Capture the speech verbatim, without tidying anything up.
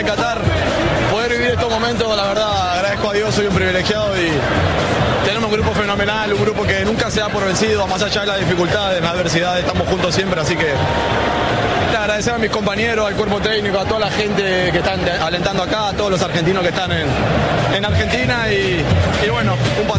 Qatar, poder vivir estos momentos, la verdad, agradezco a Dios, soy un privilegiado y tenemos un grupo fenomenal, un grupo que nunca se da por vencido, más allá de las dificultades, las adversidades, estamos juntos siempre, así que agradecer a mis compañeros, al cuerpo técnico, a toda la gente que están alentando acá, a todos los argentinos que están en, en Argentina y, y bueno, un